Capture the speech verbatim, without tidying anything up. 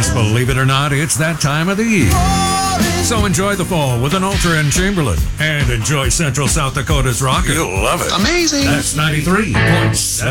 Yes, believe it or not, it's that time of the year. So enjoy the fall with an Ultra and Chamberlain, and enjoy Central South Dakota's rocket. You'll love it. Amazing. That's ninety-three point seven.